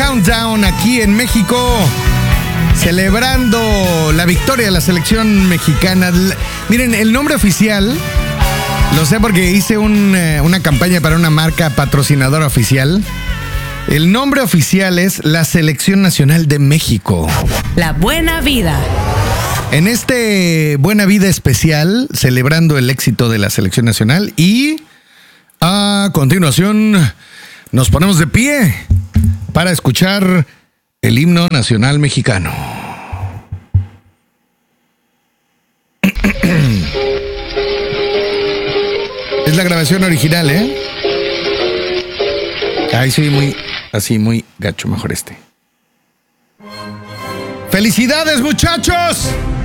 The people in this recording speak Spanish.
Countdown aquí en México, celebrando la victoria de la selección mexicana. Miren, el nombre oficial, lo sé porque hice una campaña para una marca patrocinadora oficial. El nombre oficial es la Selección Nacional de México. La Buena Vida. En este Buena Vida especial, celebrando el éxito de la Selección Nacional, y a continuación nos ponemos de pie para escuchar el himno nacional mexicano. Es la grabación original, ¿eh? Ay, sí, muy gacho, mejor este. ¡Felicidades, muchachos!